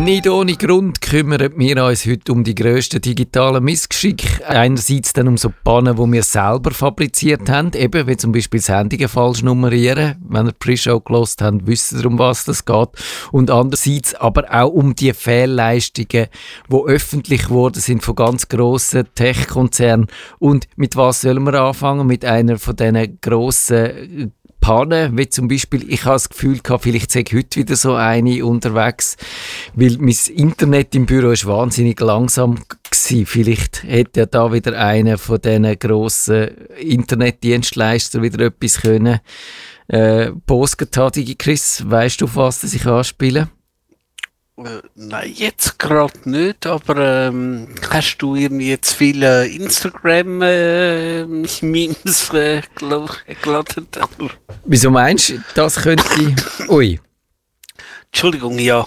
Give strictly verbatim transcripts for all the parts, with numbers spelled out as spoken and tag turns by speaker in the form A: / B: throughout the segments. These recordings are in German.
A: Nicht ohne Grund kümmern wir uns heute um die grössten digitalen Missgeschicke. Einerseits dann um so Pannen, die wir selber fabriziert haben, eben wie zum Beispiel Sendungen falsch nummerieren. Wenn ihr die Pre-Show gehört habt, wisst ihr, um was das geht. Und andererseits aber auch um die Fehlleistungen, die öffentlich geworden sind von ganz grossen Tech-Konzernen. Und mit was sollen wir anfangen? Mit einer von diesen grossen Pannen, wie zum Beispiel, ich habe das Gefühl gehabt, vielleicht sei heute wieder so eine unterwegs, weil mein Internet im Büro ist wahnsinnig langsam gewesen. Vielleicht hätte ja da wieder einer von diesen grossen Internetdienstleistern wieder etwas können äh, postet haben. Chris, weißt du, auf was das ich anspiele?
B: Äh, nein, jetzt gerade nicht, aber ähm, hast du irgendwie jetzt viele Instagram-Memes äh, geladen?
A: Wieso meinst du, das könnte... Ui.
B: Entschuldigung, ja.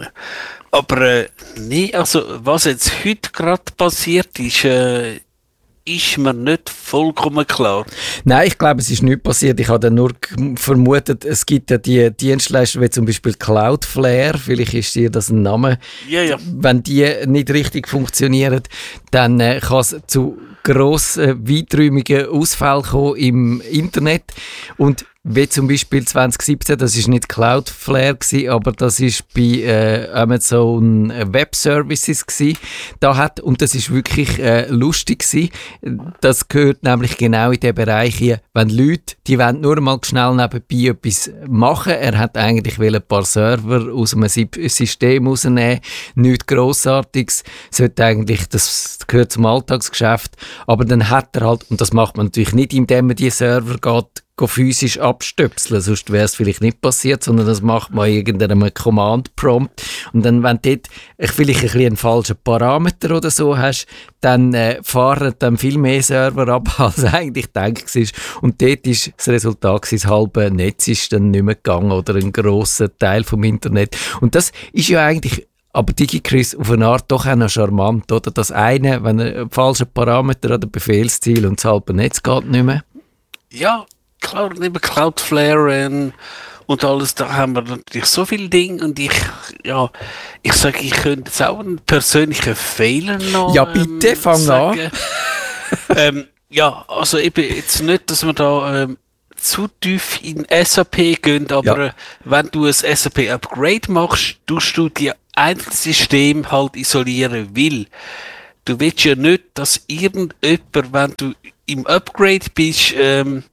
B: Aber äh, nee, also was jetzt heute gerade passiert ist, äh, ist mir nicht vollkommen klar.
A: Nein, ich glaube, es ist nicht passiert. Ich habe dann nur vermutet, es gibt ja die Dienstleister wie zum Beispiel Cloudflare, vielleicht ist dir das ein Name.
B: Ja, ja.
A: Wenn die nicht richtig funktionieren, dann äh, kann es zu grossen, weiträumigen Ausfällen kommen im Internet. Und wie zum Beispiel zwanzig siebzehn, das war nicht Cloudflare gewesen, aber das war bei äh, Amazon Web Services gewesen. Da hat, und das ist wirklich äh, lustig gewesen, das gehört nämlich genau in den Bereich hier, wenn Leute, die wollen nur mal schnell nebenbei etwas machen. Er hat eigentlich ein paar Server aus einem System rausnehmen, nichts Grossartiges, sollte eigentlich, das gehört zum Alltagsgeschäft, aber dann hat er halt, und das macht man natürlich nicht, indem man die Server geht, physisch abstöpseln, sonst wäre es vielleicht nicht passiert, sondern das macht man irgendeinem Command-Prompt. Und dann, wenn du dort vielleicht ein bisschen einen falschen Parameter oder so hast, dann äh, fahren dann viel mehr Server ab, als eigentlich gedacht war. Und dort ist das Resultat, das halbe Netz ist dann nicht mehr gegangen oder ein grosser Teil vom Internet. Und das ist ja eigentlich aber DigiChris auf eine Art doch auch noch charmant, oder? Das eine, wenn er einen falschen Parameter hat, ein Befehlsziel und das halbe Netz geht nicht mehr.
B: Ja, klar, neben Cloudflare und, und alles, da haben wir natürlich so viele Dinge und ich, ja, ich sage, ich könnte jetzt auch einen persönlichen Fehler noch
A: Ja, bitte,
B: ähm,
A: fang
B: sagen.
A: an.
B: ähm, ja, also eben jetzt nicht, dass wir da ähm, zu tief in S A P gehen, aber
A: Ja.
B: äh, wenn du ein S A P-Upgrade machst, tust du die einzelnen System halt isolieren will. Du willst ja nicht, dass irgendjemand, wenn du im Upgrade bist, ähm,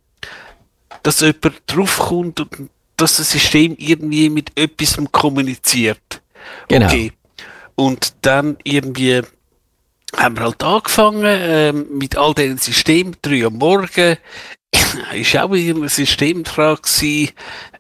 B: dass jemand draufkommt und dass das System irgendwie mit etwas kommuniziert.
A: Genau.
B: Okay. Und dann irgendwie haben wir halt angefangen ähm, mit all diesen Systemen, drei am Morgen, ist auch ein System dran gewesen,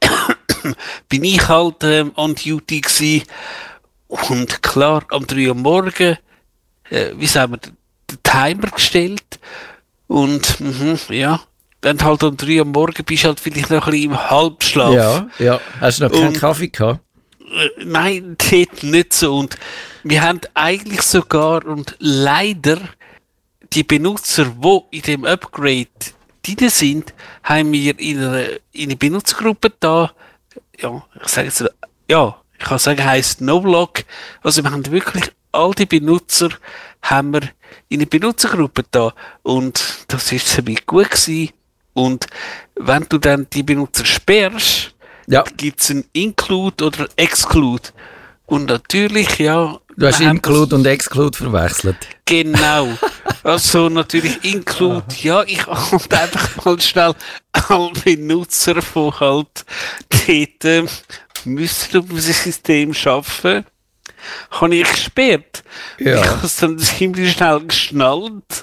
B: bin ich halt ähm, on duty gewesen. Und klar, am drei am Morgen, äh, wie sagen wir, den Timer gestellt und mh, ja, dann halt um drei am Morgen bist du halt vielleicht noch ein bisschen im Halbschlaf.
A: Ja, ja. Hast du noch keinen
B: Und,
A: Kaffee gehabt?
B: Äh, nein, dort nicht so. Und wir haben eigentlich sogar und leider die Benutzer, die in dem Upgrade drin sind, haben wir in einer, in einer Benutzergruppe da, ja, ich sage jetzt, ja, ich kann sagen, heisst NoBlock. Also wir haben wirklich all die Benutzer haben wir in einer Benutzergruppe da. Und das ist ziemlich gut gewesen. Und wenn du dann die Benutzer sperrst,
A: Ja.
B: gibt es ein Include oder Exclude. Und natürlich, ja.
A: Du hast
B: wir haben
A: Include
B: das-
A: und Exclude verwechselt.
B: Genau. Also natürlich Include, ja, ich halt einfach mal schnell alle Benutzer, die halt dort äh, müssen auf dem System arbeiten, habe ich gesperrt.
A: Ja.
B: Ich habe es dann ziemlich schnell geschnallt.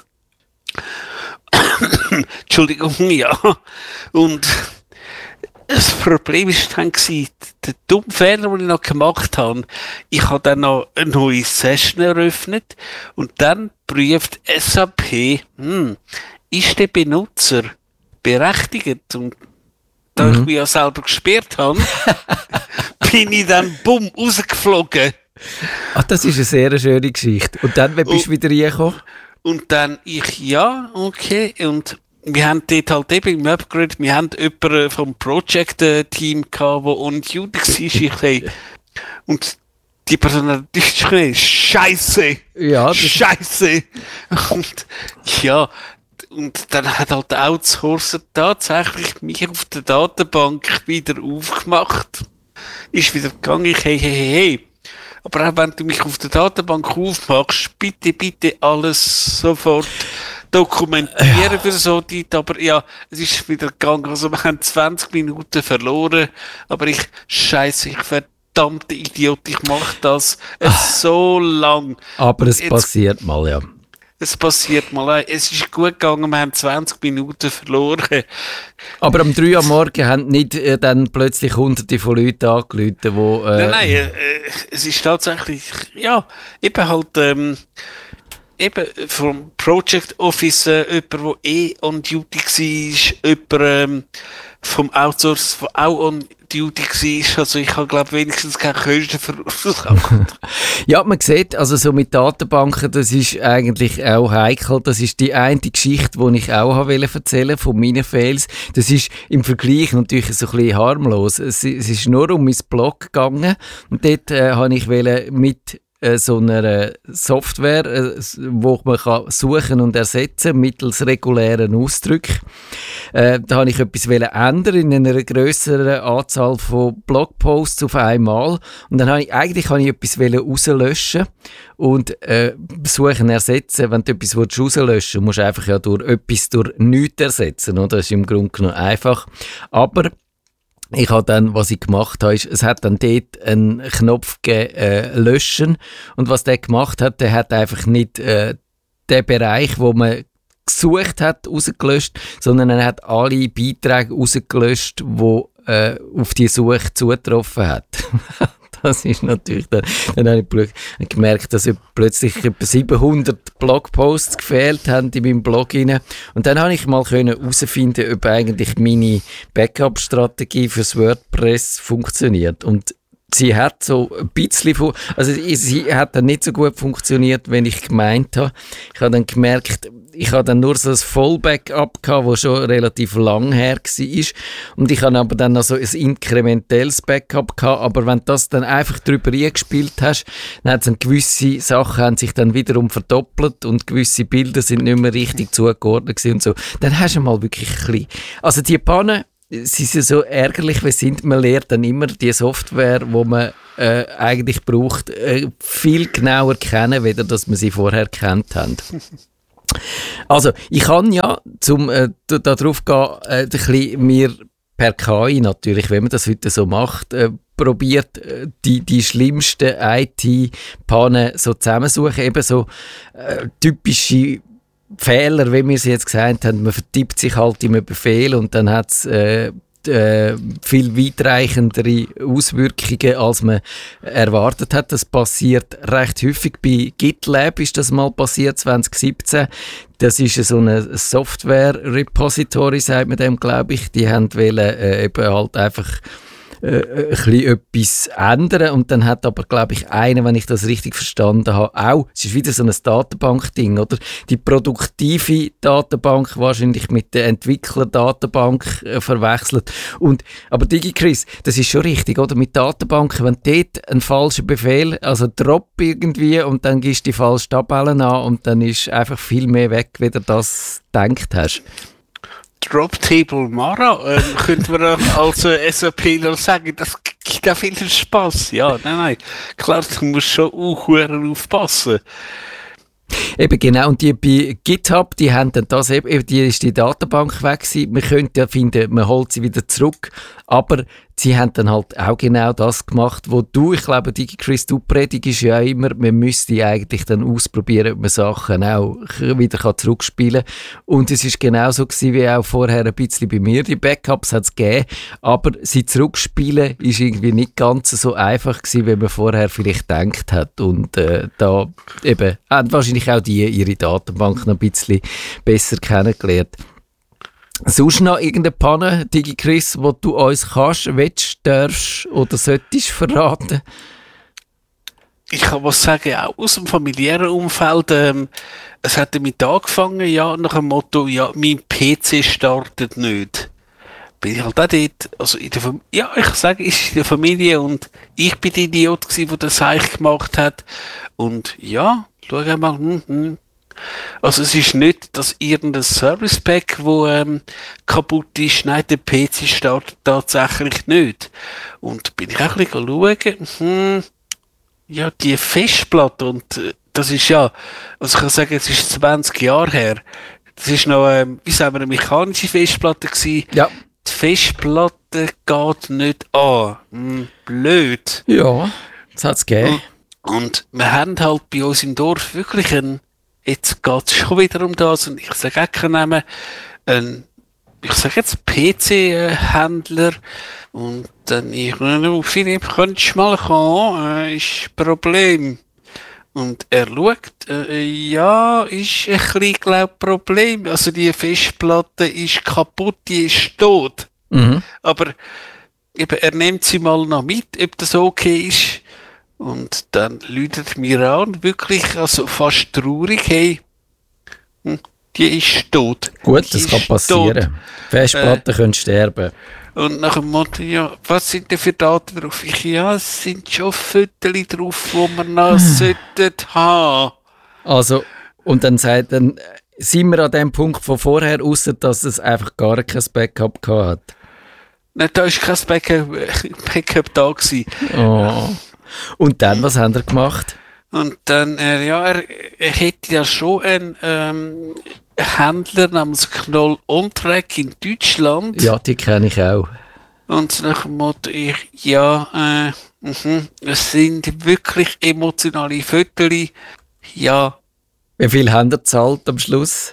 B: Entschuldigung, ja. Und das Problem war dann gewesen, der dumme Fehler, den ich noch gemacht habe, ich habe dann noch eine neue Session eröffnet und dann prüft S A P, hm, ist der Benutzer berechtigt? Und da
A: Mhm.
B: ich mich ja selber gesperrt habe, bin ich dann bumm rausgeflogen.
A: Ach, das ist eine sehr schöne Geschichte. Und dann, wie bist du
B: Oh.
A: wieder reingekommen?
B: Und dann ich, ja, okay, und wir haben dort halt eben im Upgrade, wir haben jemanden vom Project-Team gehabt, der on duty war. Ich, hey, und die Person hat Deutsch gesprochen. Scheiße!
A: Ja,
B: Scheiße! Und ja, und dann hat halt der Outsourcer tatsächlich mich auf der Datenbank wieder aufgemacht. Ist wieder gegangen, ich, hey, hey, hey, hey. Aber auch wenn du mich auf der Datenbank aufmachst, bitte, bitte alles sofort dokumentieren ja. für so Zeit. Aber ja, es ist wieder gegangen. Also wir haben zwanzig Minuten verloren. Aber ich, scheiße, ich verdammte Idiot, ich mache das so lang.
A: Aber es
B: Jetzt,
A: passiert mal, ja.
B: Es passiert mal. Es ist gut gegangen, wir haben zwanzig Minuten verloren.
A: Aber um drei Uhr am Morgen haben nicht äh, dann plötzlich hunderte von Leuten angerufen, die... Äh,
B: nein, nein, äh, es ist tatsächlich, ja, eben halt, ähm, eben vom Project Officer, jemand, der eh on duty war, jemand ähm, vom Outsource, der auch on duty war. Also ich habe, glaube wenigstens keine Kosten verursacht.
A: Ja, man sieht, also so mit Datenbanken, das ist eigentlich auch heikel. Das ist die eine Geschichte, die ich auch habe erzählen von meinen Fails. Das ist im Vergleich natürlich so ein bisschen harmlos. Es, es ist nur um mein Blog gegangen und dort äh, habe ich mit so einer Software, wo man kann suchen und ersetzen mittels regulären Ausdrücken. Äh, da habe ich etwas ändern in einer grösseren Anzahl von Blogposts auf einmal. Und dann habe ich, eigentlich habe ich etwas rauslöschen und äh, suchen ersetzen. Wenn du etwas rauslöschen willst, musst du einfach ja durch etwas durch nichts ersetzen. Oder? Das ist im Grunde genommen einfach. Aber ich habe dann, was ich gemacht habe, ist, es hat dann dort einen Knopf gegeben, äh, löschen. Und was der gemacht hat, der hat einfach nicht äh, den Bereich, wo man gesucht hat, rausgelöscht, sondern er hat alle Beiträge rausgelöscht, die äh, auf die Suche zugetroffen hat. Das ist natürlich dann, dann habe ich gemerkt, dass plötzlich etwa siebenhundert Blogposts gefehlt haben in meinem Blog rein. Und dann habe ich mal herausfinden, ob eigentlich meine Backup-Strategie fürs WordPress funktioniert. Und sie hat so ein bisschen, also sie hat dann nicht so gut funktioniert, wenn ich gemeint habe. Ich habe dann gemerkt, ich habe dann nur so ein Vollbackup gehabt, das schon relativ lang her war. Und ich habe aber dann noch so ein inkrementelles Backup gehabt. Aber wenn du das dann einfach drüber eingespielt hast, dann hat es dann gewisse Sachen haben sich dann wiederum verdoppelt und gewisse Bilder sind nicht mehr richtig zugeordnet gewesen und so. Dann hast du mal wirklich ein bisschen, also die Pannen, sie sind so ärgerlich, wie sind. Man lernt dann immer die Software, die man äh, eigentlich braucht, äh, viel genauer kennen, weder dass man sie vorher kennt haben. Also, ich kann ja, zum äh, da drauf gehen, äh, ein bisschen mir per K I natürlich, wenn man das heute so macht, äh, probiert, äh, die, die schlimmsten I T-Pannen so zusammensuchen, eben so äh, typische Fehler, wie wir sie jetzt gesagt haben, man vertippt sich halt im Befehl und dann hat es äh, äh, viel weitreichendere Auswirkungen, als man erwartet hat. Das passiert recht häufig. Bei GitLab ist das mal passiert, zwanzig siebzehn. Das ist so eine Software-Repository, sagt man dem, glaube ich. Die haben wollen, äh, eben halt einfach Äh, ein bisschen etwas ändern und dann hat aber, glaube ich, einer, wenn ich das richtig verstanden habe, auch, es ist wieder so ein Datenbank-Ding, oder? Die produktive Datenbank wahrscheinlich mit der Entwickler-Datenbank äh, verwechselt. Und, aber DigiChris, das ist schon richtig, oder? Mit Datenbanken, wenn dort ein falscher Befehl, also Drop irgendwie und dann gibst du die falschen Tabellen an und dann ist einfach viel mehr weg, wie du das gedacht hast.
B: Drop Table Mara, ähm, könnte man als äh, S A P noch sagen, das gibt auch viel Spaß. Ja, nein, nein. Klar, du musst schon auch aufpassen.
A: Eben genau, und die bei GitHub, die haben dann das eben, die ist die Datenbank weg gewesen. Man könnte ja finden, man holt sie wieder zurück, aber sie haben dann halt auch genau das gemacht, wo du, ich glaube, DigiChris, du predigst ja immer, man müsste eigentlich dann ausprobieren, ob man Sachen auch wieder kann zurückspielen kann. Und es ist genau so gewesen, wie auch vorher ein bisschen bei mir, die Backups hat es gegeben, aber sie zurückspielen ist irgendwie nicht ganz so einfach gewesen, wie man vorher vielleicht gedacht hat. Und äh, da eben haben wahrscheinlich auch die ihre Datenbank noch ein bisschen besser kennengelernt. Sonst noch irgendeine Panne, DigiChris, wo du uns kannst, willst, darfst oder solltest verraten?
B: Ich kann was sagen, auch aus dem familiären Umfeld. Ähm, es hat damit angefangen, ja, nach dem Motto, ja, mein P C startet nicht. bin ich halt auch dort, also in der Familie, ja, ich sage, ist in der Familie und ich bin der Idiot gewesen, der das Seich gemacht hat. Und ja, schau einmal, hm, hm. Also es ist nicht, dass irgendein Service Pack, wo ähm, kaputt ist, nein, der P C startet tatsächlich nicht. Und bin ich auch ein bisschen schauen, hm, ja, die Festplatte, und äh, das ist ja, also ich kann sagen, es ist zwanzig Jahre her, das ist noch, ähm, wie sagen wir, eine mechanische Festplatte gewesen.
A: Ja.
B: Die Festplatte geht nicht an. Hm, blöd.
A: Ja, das hat es gegeben.
B: Und wir haben halt bei uns im Dorf wirklich einen, jetzt geht es schon wieder um das, und ich sage auch keinen Namen, ein, ich sage jetzt P C-Händler, und dann ich, Philipp, könntest du mal kommen, äh, ist Problem. Und er schaut, äh, ja, ist ein bisschen, glaub, Problem. Also die Festplatte ist kaputt, die ist tot.
A: Mhm.
B: Aber eben, er nimmt sie mal noch mit, ob das okay ist. Und dann läutet mir an, wirklich, also fast traurig, hey, hm, die ist tot.
A: Gut,
B: Die
A: das kann
B: ist
A: passieren.
B: tot.
A: Festplatten äh, können sterben.
B: Und nach dem Motto, ja, was sind denn für Daten drauf? Ich, ja, es sind schon Fotos drauf, die wir noch sollten haben.
A: Also, und dann sagt dann, sind wir an dem Punkt von vorher, ausser dass es einfach gar kein Backup gehabt hat?
B: Nein, da war kein Backup, Backup da gewesen.
A: Oh. Und dann, was haben wir gemacht?
B: Und dann, äh, ja, er, er hätte ja schon einen ähm, Händler namens Knoll On-Track in Deutschland.
A: Ja, die kenne ich auch.
B: Und nach dem Motto, ich, ja, äh, mh, es sind wirklich emotionale Fotos. Ja.
A: Wie viel haben ihr gezahlt am Schluss?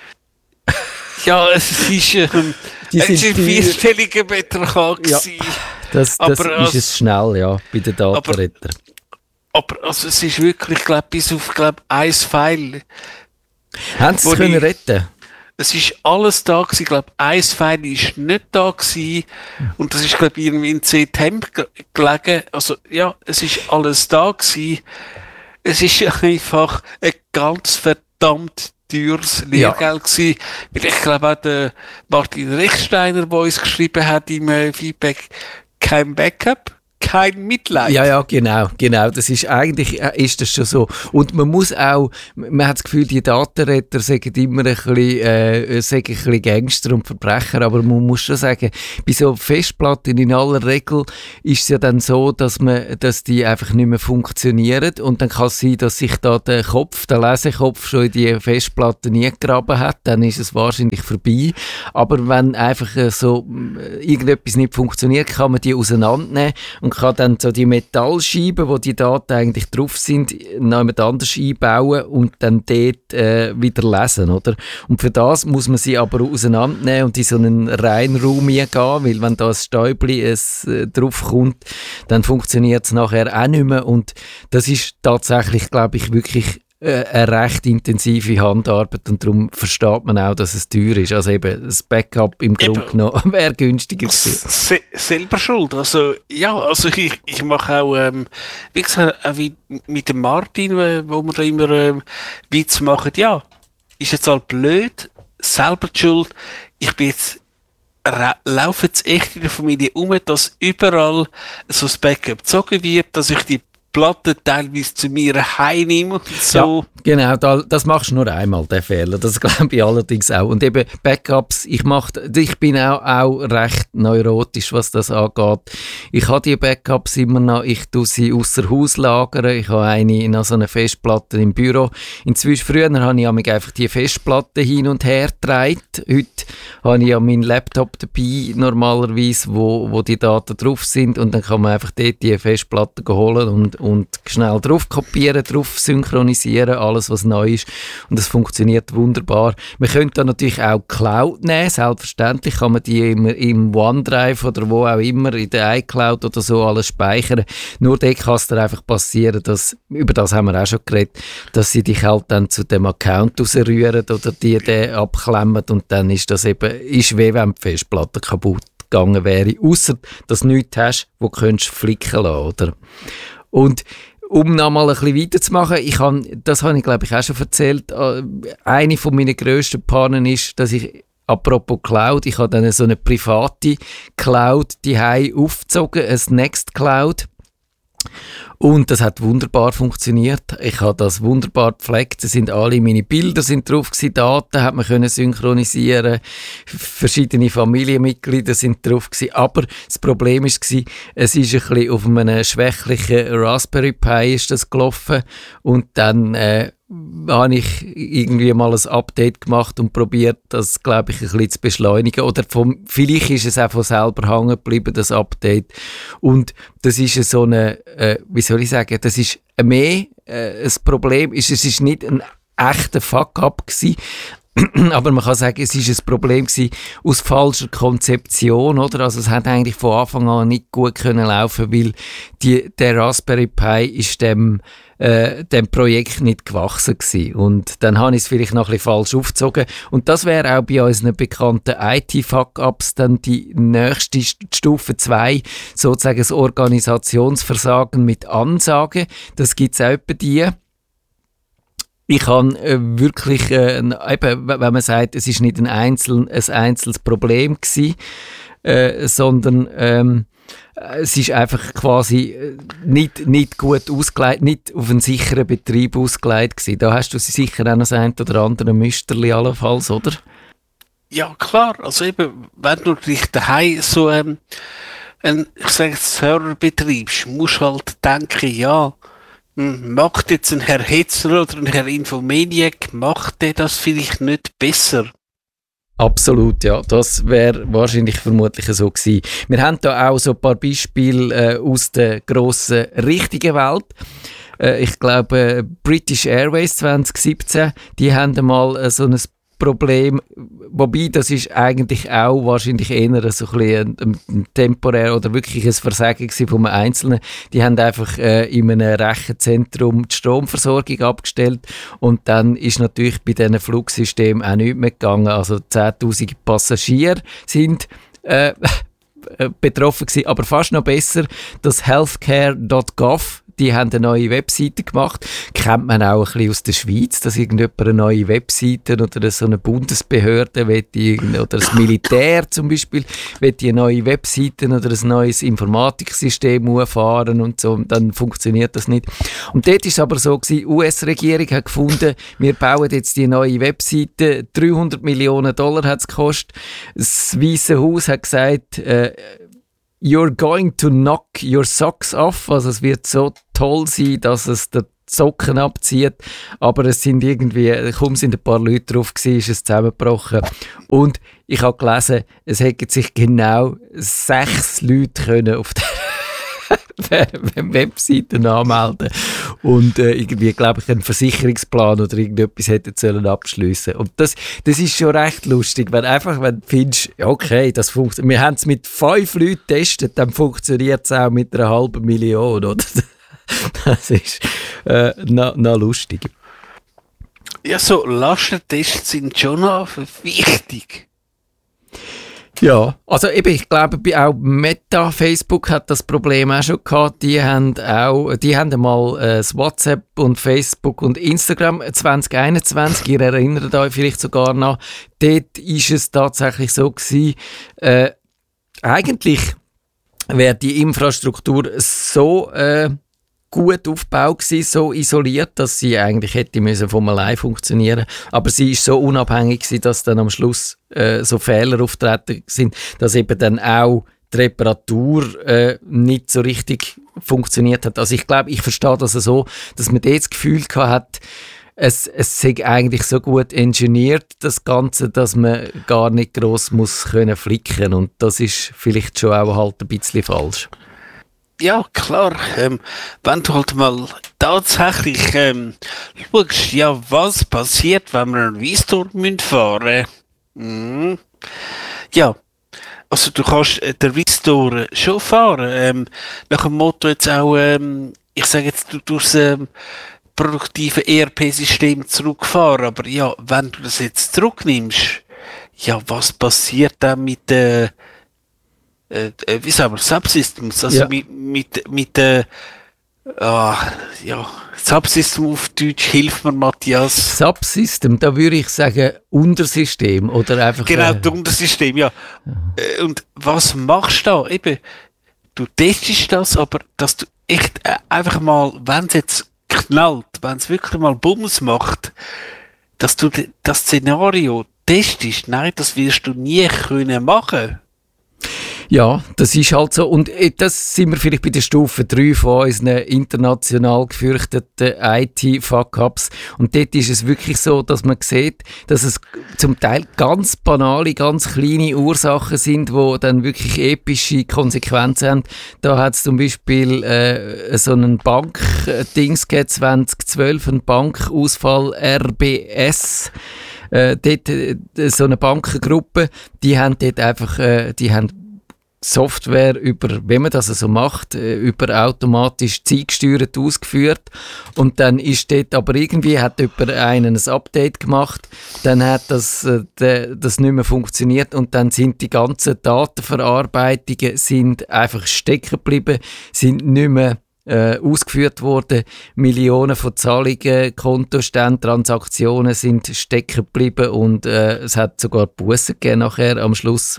B: Ja, es ist, ähm, es ist ein vierstelliger Betrag gewesen.
A: Ja, das, das
B: aber,
A: ist
B: also,
A: es schnell, ja, bei den Datenretter.
B: Aber, aber also, es ist wirklich, glaube bis auf, glaube ein File.
A: Haben sie es können retten?
B: Es ist alles da gewesen, ich glaube, ein File ist nicht da gewesen. Und das ist, glaube ich, irgendwie in zehn Temp gelegen. Also, ja, es ist alles da gewesen. Es ist einfach ein ganz verdammt teures Lehrgeld ja. gewesen. Weil ich glaube auch der Martin Rechsteiner, der uns geschrieben hat im äh, Feedback, kein Backup. Kein Mitleid.
A: Ja, ja, genau, genau. Das ist eigentlich, ist das schon so. Und man muss auch, man hat das Gefühl, die Datenretter sagen immer ein bisschen, äh, sagen ein bisschen Gangster und Verbrecher, aber man muss schon sagen, bei so Festplatten in aller Regel ist es ja dann so, dass man, dass die einfach nicht mehr funktionieren, und dann kann es sein, dass sich da der Kopf, der Lesekopf schon in die Festplatte nie gegraben hat, dann ist es wahrscheinlich vorbei. Aber wenn einfach äh, so äh, irgendetwas nicht funktioniert, kann man die auseinandernehmen und kann dann so die Metallscheiben, wo die Daten eigentlich drauf sind, noch jemand anders einbauen und dann dort äh, wieder lesen, oder? Und für das muss man sie aber auseinandernehmen und in so einen Reinraum gehen, weil wenn da ein Stäubli es, äh, drauf kommt, dann funktioniert es nachher auch nicht mehr, und das ist tatsächlich, glaube ich, wirklich eine recht intensive Handarbeit, und darum versteht man auch, dass es teuer ist. Also eben, das Backup im Grunde genommen wäre günstiger gewesen.
B: Se- selber schuld. Also, ja, also ich, ich mache auch, ähm, wie gesagt, auch wie mit dem Martin, wo wir da immer ähm, Witz machen, ja, ist jetzt halt blöd, selber die Schuld. Ich bin jetzt, ra- laufe jetzt echt in der Familie um, dass überall so das Backup gezogen wird, dass ich die Platte teilweise zu mir heimnehme und so.
A: Ja, genau, da, das machst du nur einmal, den Fehler. Das glaube ich allerdings auch. Und eben Backups, ich, mach, ich bin auch, auch recht neurotisch, was das angeht. Ich habe die Backups immer noch, ich tue sie außer Haus lagern. Ich habe eine, noch so eine Festplatte im Büro. Inzwischen, früher habe ich einfach die Festplatte hin und her getragen. Heute habe ich ja meinen Laptop dabei, normalerweise, wo, wo die Daten drauf sind, und dann kann man einfach dort die Festplatte holen und und schnell drauf kopieren, drauf synchronisieren, alles was neu ist, und das funktioniert wunderbar. Man könnte da natürlich auch Cloud nehmen, selbstverständlich kann man die im, im OneDrive oder wo auch immer, in der iCloud oder so alles speichern, nur dort kann es dann einfach passieren, dass, über das haben wir auch schon geredet, dass sie dich halt dann zu dem Account rausrühren oder die den abklemmen, und dann ist das eben, ist wie wenn die Festplatte kaputt gegangen wäre, ausser dass du nichts hast, wo du könntest flicken lassen, oder? Und um noch mal ein bisschen weiterzumachen, ich habe, das habe ich glaube ich auch schon erzählt, eine von meinen grössten Pannen ist, dass ich apropos Cloud, ich habe dann so eine private Cloud die aufgezogen, ein Nextcloud. Und das hat wunderbar funktioniert. Ich habe das wunderbar gepflegt. Es sind alle meine Bilder sind drauf gewesen, Daten hat man können synchronisieren, verschiedene Familienmitglieder sind drauf gewesen. Aber das Problem ist gewesen, es ist ein bisschen auf einem schwächlichen Raspberry Pi ist das gelaufen und dann äh, habe ich irgendwie mal ein Update gemacht und probiert, das, glaube ich, ein bisschen zu beschleunigen. Oder vom, vielleicht ist es auch von selber hängen geblieben, das Update. Und das ist so eine, äh, wie soll ich sagen, das ist mehr äh, ein Problem. Ist, es ist nicht ein echter Fuck-up gewesen, aber man kann sagen, es ist ein Problem gewesen aus falscher Konzeption, oder? Also es hat eigentlich von Anfang an nicht gut können laufen, weil die, der Raspberry Pi ist dem Äh, dem Projekt nicht gewachsen gewesen. Und dann habe ich es vielleicht noch ein bisschen falsch aufgezogen. Und das wäre auch bei unseren bekannten I T-Fuck-Ups dann die nächste Stufe zwei, sozusagen das Organisationsversagen mit Ansage. Das gibt es auch etwa die. Ich habe äh, wirklich, äh, eben, wenn man sagt, es ist nicht ein, einzeln, ein einzelnes Problem gewesen, äh, sondern ähm, es ist einfach quasi nicht, nicht gut ausgelegt, nicht auf einen sicheren Betrieb ausgelegt gewesen. Da hast du sicher auch noch das ein oder andere Müsterli allenfalls, oder?
B: Ja, klar. Also eben, wenn du dich daheim so ähm, einen, ich sage jetzt, Server betreibst, musst du halt denken, ja, macht jetzt ein Herr Hetzer oder ein Herr Infomaniac, macht der das vielleicht nicht besser?
A: Absolut, ja. Das wäre wahrscheinlich vermutlich so gewesen. Wir haben da auch so ein paar Beispiele äh, aus der grossen, richtigen Welt. Äh, ich glaube, British Airways zwanzig siebzehn, die haben mal äh, so ein Problem, wobei das ist eigentlich auch wahrscheinlich eher so ein, bisschen ein, ein temporär oder wirklich ein Versagen von einem Einzelnen. Die haben einfach äh, in einem Rechenzentrum die Stromversorgung abgestellt und dann ist natürlich bei diesen Flugsystemen auch nichts mehr gegangen. Also zehntausend Passagiere sind äh, betroffen gewesen, aber fast noch besser, das healthcare Punkt gov, die haben eine neue Webseite gemacht. Kennt man auch ein bisschen aus der Schweiz, dass irgendjemand eine neue Webseite oder so eine Bundesbehörde will, oder das Militär zum Beispiel will die neue Webseite oder ein neues Informatiksystem auffahren und so, und dann funktioniert das nicht. Und dort war es aber so gewesen, die U S-Regierung hat gefunden, wir bauen jetzt die neue Webseite, dreihundert Millionen Dollar hat es gekostet. Das Weiße Haus hat gesagt, äh, you're going to knock your socks off, also es wird so toll sein, dass es die Socken abzieht, aber es sind irgendwie, kaum sind ein paar Leute drauf gewesen, ist es zusammengebrochen. Und ich habe gelesen, es hätten sich genau sechs Leute können auf der Webseite anmelden und äh, irgendwie, glaube ich, einen Versicherungsplan oder irgendetwas hätten sollen abschliessen. Und das, das ist schon recht lustig, wenn einfach, wenn du findest, okay, das funktioniert. Wir haben es mit fünf Leuten getestet, dann funktioniert es auch mit einer halben Million, oder? Das ist äh, noch, noch lustig.
B: Ja, so Lastentests sind schon noch wichtig.
A: Ja, also eben, ich glaube, auch Meta, Facebook hat das Problem auch schon gehabt. Die haben auch, die haben einmal äh, das WhatsApp und Facebook und Instagram zwanzig einundzwanzig, ihr erinnert euch vielleicht sogar noch, dort ist es tatsächlich so gewesen, äh, eigentlich wäre die Infrastruktur so äh, gut aufgebaut gewesen, so isoliert, dass sie eigentlich hätte müssen von allein funktionieren. Aber sie ist so unabhängig gewesen, dass dann am Schluss äh, so Fehler auftreten sind, dass eben dann auch die Reparatur äh, nicht so richtig funktioniert hat. Also ich glaube, ich verstehe das so, dass man dort das Gefühl gehabt hat, es, es sei eigentlich so gut engineert, das Ganze, dass man gar nicht gross muss können flicken. Und das ist vielleicht schon auch halt ein bisschen falsch.
B: Ja, klar. Ähm, wenn du halt mal tatsächlich ähm, schaust, ja, was passiert, wenn wir einen Weissturm fahren müssen. Mhm. Ja, also du kannst äh, den Weissturm schon fahren. Ähm, nach dem Motto jetzt auch, ähm, ich sage jetzt, du durchs ähm, produktive E R P-System zurückfahren. Aber ja, wenn du das jetzt zurücknimmst, ja, was passiert dann mit der äh, Äh, wie sagen wir, Subsystems, also ja. mit, mit, mit äh, ah, ja, Subsystem auf Deutsch, hilf mir, Matthias.
A: Subsystem, da würde ich sagen Untersystem oder einfach...
B: Genau,
A: äh,
B: das Untersystem, ja. ja. Und was machst du da? Eben, du testest das, aber dass du echt äh, einfach mal, wenn es jetzt knallt, wenn es wirklich mal Bums macht, dass du das Szenario testest, nein, das wirst du nie können machen.
A: Ja, das ist halt so. Und das sind wir vielleicht bei der Stufe drei von unseren international gefürchteten I T-Fuck-Ups. Und dort ist es wirklich so, dass man sieht, dass es zum Teil ganz banale, ganz kleine Ursachen sind, die dann wirklich epische Konsequenzen haben. Da hat es zum Beispiel äh, so einen Bank-Dings gegeben, zwanzig zwölf, einen Bankausfall R B S. Äh, dort, äh, so eine Bankengruppe, die haben dort einfach, äh, die haben Software über, wenn man das so also macht, über automatisch zeitgesteuert ausgeführt und dann ist dort, aber irgendwie hat jemand einen ein Update gemacht, dann hat das, äh, das nicht mehr funktioniert und dann sind die ganzen Datenverarbeitungen sind einfach stecken geblieben, sind nicht mehr äh, ausgeführt worden, Millionen von Zahlungen, Kontostände, Transaktionen sind stecken geblieben und äh, es hat sogar Bussen gegeben nachher am Schluss.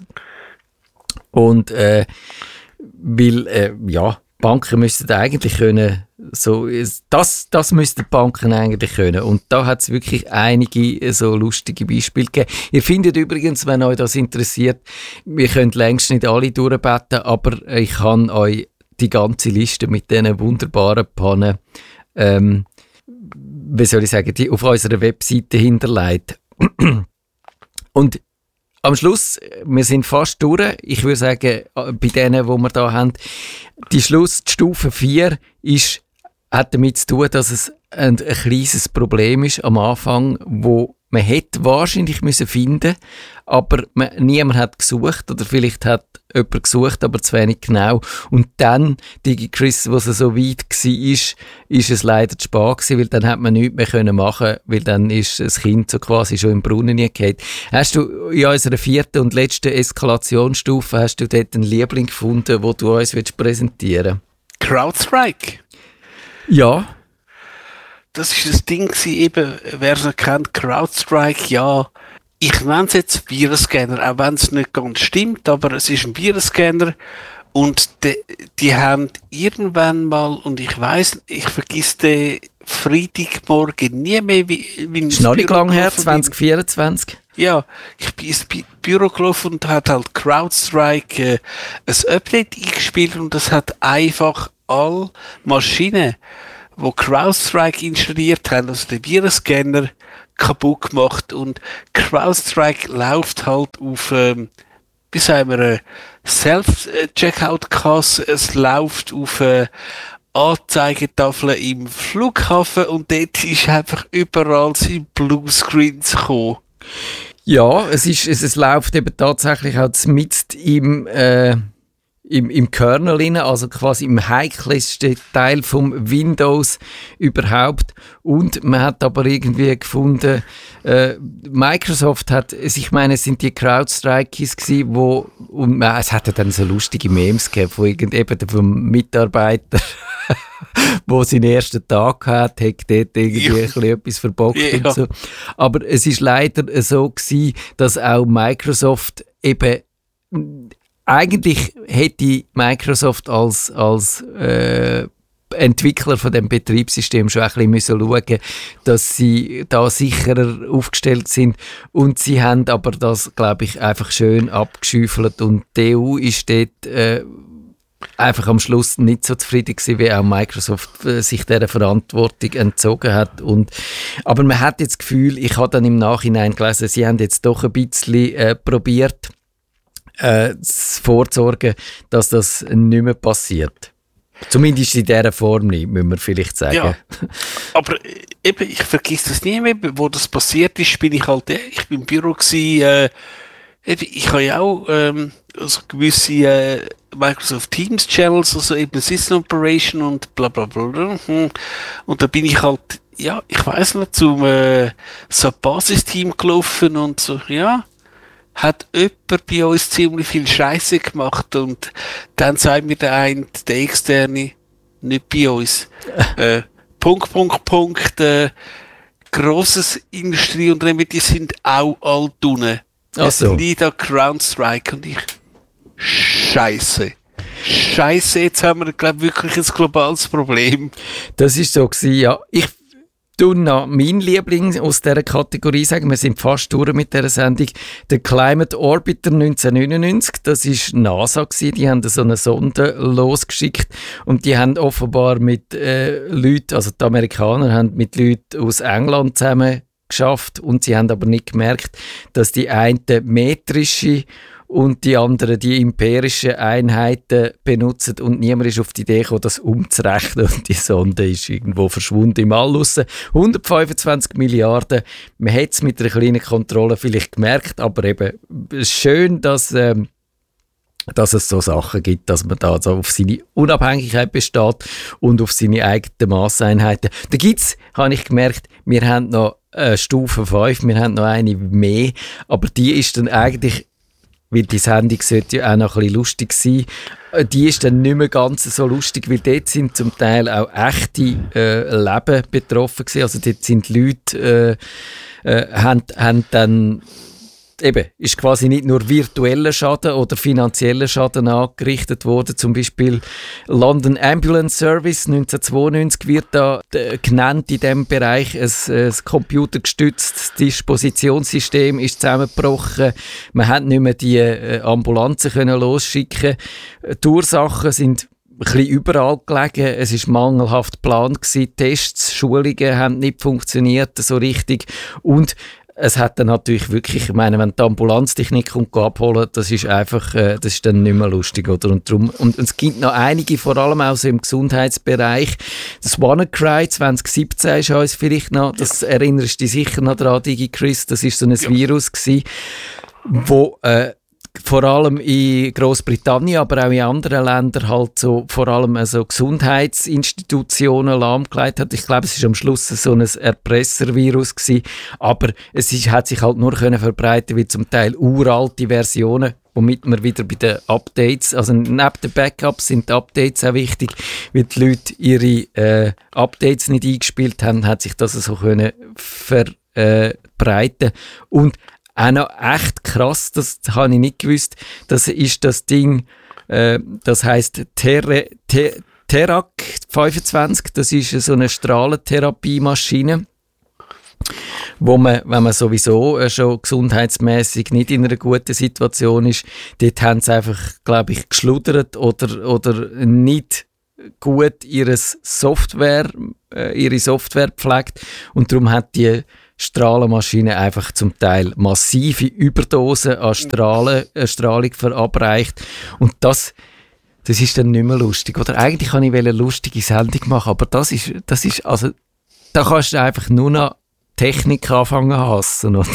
A: Und äh, weil, äh, ja, Banken müssten eigentlich können, so, das, das müssten Banken eigentlich können. Und da hat es wirklich einige so lustige Beispiele gegeben. Ihr findet übrigens, wenn euch das interessiert, wir könnt längst nicht alle durchbeten, aber ich kann euch die ganze Liste mit diesen wunderbaren Pannen, ähm, wie soll ich sagen, die auf unserer Webseite hinterlegt. Und am Schluss, wir sind fast durch. Ich würde sagen, bei denen, die wir da haben, die Schluss, die Stufe vier, ist, hat damit zu tun, dass es ein, ein kleines Problem ist am Anfang, wo man hätte wahrscheinlich müssen finden, aber man, niemand hat gesucht oder vielleicht hat jemand gesucht, aber zu wenig genau. Und dann, DigiChris, was so weit war, ist, ist es leider zu spät gewesen, weil dann hat man nichts mehr können machen, weil dann ist das Kind so quasi schon im Brunnen gefallen. Hast du in unserer vierten und letzten Eskalationsstufe, hast du dort einen Liebling gefunden, den du uns willst präsentieren?
B: CrowdStrike.
A: Ja.
B: Das ist das Ding gewesen, eben, wer es nicht kennt, CrowdStrike, ja, ich nenne es jetzt Virenscanner, auch wenn es nicht ganz stimmt, aber es ist ein Virenscanner und die, die haben irgendwann mal, und ich weiss, ich vergiss den Freitagmorgen nie mehr, wie, wie
A: ist noch nicht lang her, zwanzig vierundzwanzig.
B: Ja, ich bin ins Büro gelaufen und hat halt CrowdStrike äh, ein Update eingespielt und das hat einfach alle Maschinen, wo CrowdStrike installiert haben, also den Virenscanner, kaputt gemacht. Und CrowdStrike läuft halt auf, ähm, wie sagen wir, äh, Self-Checkout-Kasse. Es läuft auf äh, Anzeigetafeln im Flughafen und dort ist einfach überall sind Bluescreens gekommen.
A: Ja, es ist, es, es läuft eben tatsächlich auch mitten im, äh Im, im Kernel rein, also quasi im heikelsten Teil vom Windows überhaupt. Und man hat aber irgendwie gefunden, äh, Microsoft hat, ich meine, es sind die CrowdStrikes gewesen, wo, und man, es hatte dann so lustige Memes gegeben, von irgend, eben vom Mitarbeiter, wo seinen ersten Tag hat, hat dort irgendwie ja. ein bisschen etwas verbockt ja. und so. Aber es ist leider so gewesen, dass auch Microsoft eben eigentlich hätte Microsoft als, als äh, Entwickler von dem Betriebssystem schon ein bisschen müssen schauen, dass sie da sicherer aufgestellt sind. Und sie haben aber das, glaube ich, einfach schön abgeschüffelt. Und die E U ist dort äh, einfach am Schluss nicht so zufrieden gewesen, wie auch Microsoft äh, sich dieser Verantwortung entzogen hat. Und, aber man hat jetzt das Gefühl, ich habe dann im Nachhinein gelesen, sie haben jetzt doch ein bisschen äh, probiert, Äh, vorzusorgen, dass das nicht mehr passiert. Zumindest in dieser Form nicht, müssen wir vielleicht sagen.
B: Ja, aber eben, ich vergesse das nie mehr, wo das passiert ist, bin ich halt, ich bin im Büro gewesen, äh, eben, ich habe ja auch ähm, also gewisse äh, Microsoft Teams Channels, also eben System Operation und bla bla bla. Und da bin ich halt, ja, ich weiss nicht, zum äh, so Basisteam gelaufen und so, ja, hat jemand bei uns ziemlich viel Scheiße gemacht und dann sagt mir der eine, der Externe, nicht bei uns, äh, Punkt, Punkt, Punkt, äh, grosses Industrieunternehmen, die sind auch all unten.
A: Ach so.
B: Es liegt an CrowdStrike und ich, Scheiße. Scheiße, jetzt haben wir, glaube ich, wirklich ein globales Problem.
A: Das ist so gewesen, ja. Ich tue noch meinen Liebling aus dieser Kategorie sagen. Wir sind fast durch mit dieser Sendung. Der Climate Orbiter neunzehnhundertneunundneunzig, das war NASA gewesen. Die haben so eine Sonde losgeschickt und die haben offenbar mit äh, Leuten, also die Amerikaner haben mit Leuten aus England zusammen geschafft und sie haben aber nicht gemerkt, dass die einen metrische und die anderen die imperischen Einheiten benutzen und niemand ist auf die Idee gekommen, das umzurechnen und die Sonde ist irgendwo verschwunden im All raus. hundertfünfundzwanzig Milliarden, man hat es mit einer kleinen Kontrolle vielleicht gemerkt, aber eben schön, dass, ähm, dass es so Sachen gibt, dass man da also auf seine Unabhängigkeit besteht und auf seine eigenen Masseinheiten. Da gibt es, habe ich gemerkt, wir haben noch äh, Stufe fünf, wir haben noch eine mehr, aber die ist dann eigentlich, weil die Sendung sollte ja auch noch ein bisschen lustig sein, die ist dann nicht mehr ganz so lustig, weil dort sind zum Teil auch echte äh, Leben betroffen gewesen. Also dort sind Leute, äh, äh, haben, haben dann eben, ist quasi nicht nur virtueller Schaden oder finanzieller Schaden angerichtet worden. Zum Beispiel London Ambulance Service neunzehnhundertzweiundneunzig wird da äh, genannt in diesem Bereich. Ein, ein computergestütztes Dispositionssystem ist zusammengebrochen. Man hat nicht mehr die äh, Ambulanzen können losschicken. Die Ursachen sind ein bisschen überall gelegen. Es war mangelhaft geplant gewesen. Tests, Schulungen haben nicht funktioniert so richtig. Und es hat dann natürlich wirklich, ich meine, wenn die Ambulanz dich nicht kommt, abholen, das ist einfach, äh, das ist dann nicht mehr lustig, oder? Und, drum, und, und es gibt noch einige, vor allem auch so im Gesundheitsbereich. Das WannaCry zwanzig siebzehn ist uns vielleicht noch, das ja. Erinnerst du dich sicher noch daran, DigiChris, das ist so ein ja. Virus gewesen, wo äh, vor allem in Großbritannien, aber auch in anderen Ländern halt so vor allem also Gesundheitsinstitutionen lahmgelegt hat. Ich glaube, es ist am Schluss so ein Erpresservirus gewesen, aber es ist, hat sich halt nur können verbreiten, wie zum Teil uralte Versionen, womit wir wieder bei den Updates, also neben den Backups sind die Updates auch wichtig, weil die Leute ihre äh, Updates nicht eingespielt haben, hat sich das so können verbreiten. Und auch noch echt krass, das habe ich nicht gewusst, das ist das Ding, äh, das heisst Ter- Ter- Terac fünfundzwanzig, das ist so eine Strahlentherapie-Maschine, wo man, wenn man sowieso äh, schon gesundheitsmäßig nicht in einer guten Situation ist, dort haben sie einfach, glaube ich, geschludert oder, oder nicht gut ihre Software, äh, ihre Software gepflegt und darum hat die Strahlenmaschine einfach zum Teil massive Überdosen an Strahlen, äh, Strahlung verabreicht. Und das, das ist dann nicht mehr lustig. Oder eigentlich kann ich eine lustige Sendung machen, aber das ist, das ist, also, da kannst du einfach nur noch Technik anfangen zu hassen, oder?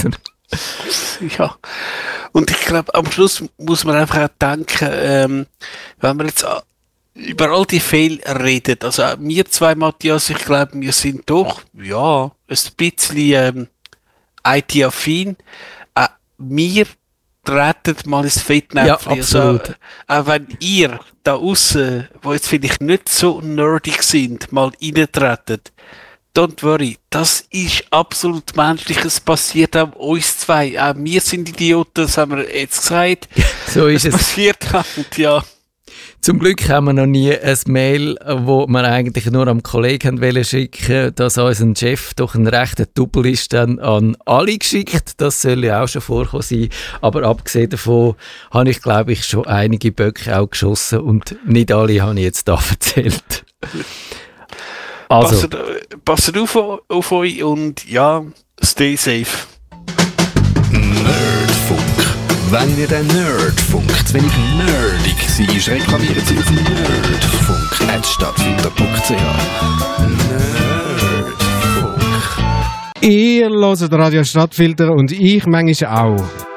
B: Ja. Und ich glaube, am Schluss muss man einfach auch denken, ähm, wenn man jetzt über all die Fehler redet, also wir zwei, Matthias, ich glaube, wir sind doch, ja, ein bisschen ähm, I T-affin. Äh, wir treten mal ins Fettnäpfchen.
A: Ja, absolut.
B: Also, auch wenn ihr da aussen, wo jetzt vielleicht nicht so nerdig sind, mal reintretet, don't worry, das ist absolut menschlich, es passiert auch uns zwei. Auch wir sind Idioten, das haben wir jetzt gesagt.
A: So ist es.
B: Passiert und ja.
A: Zum Glück haben wir noch nie ein Mail, wo wir eigentlich nur am Kollegen wollen schicken, dass unser Chef doch ein rechter Double ist, dann an alle geschickt. Das soll ja auch schon vorkommen sein. Aber abgesehen davon habe ich, glaube ich, schon einige Böcke auch geschossen und nicht alle habe ich jetzt da erzählt. Also.
B: Passt, passt auf, auf euch und ja, stay safe.
C: Nerdfunk. Wenn ihr den Nerdfunk zu wenig nerdig seid, reklamiert sie auf nerdfunk at stadtfilter punkt c h. Nerdfunk.
D: Ihr hört Radio Stadtfilter und ich manchmal auch.